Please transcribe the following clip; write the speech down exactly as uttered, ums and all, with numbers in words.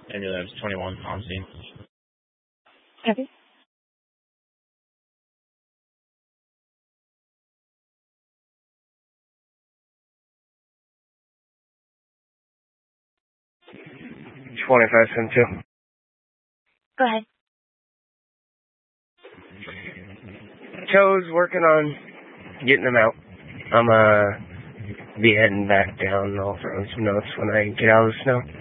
Ambulance twenty-one on scene. Copy. twenty-five seven two. Go ahead. Joe's working on getting them out. I'm, uh, be heading back down. I'll throw some notes when I get out of the snow.